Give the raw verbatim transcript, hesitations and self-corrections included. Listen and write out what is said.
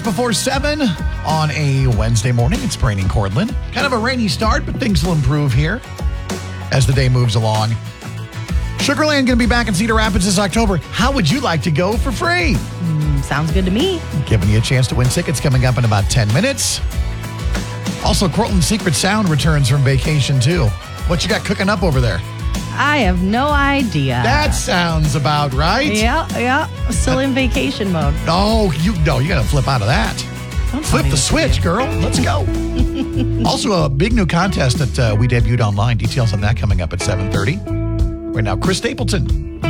before seven on a Wednesday morning. It's raining Cortland. Kind of a rainy start, but things will improve here as the day moves along. Sugarland going to be back in Cedar Rapids this October. How would you like to go for free? Mm, sounds good to me. Giving you a chance to win tickets coming up in about ten minutes. Also, Cortland Secret Sound returns from vacation, too. What you got cooking up over there? I have no idea. That sounds about right. Yeah, yeah. Still in vacation mode. No, you no, you got to flip out of that. Don't Flip the switch, girl. Let's go. Also, a big new contest that uh, we debuted online. Details on that coming up at seven thirty. Right now, Chris Stapleton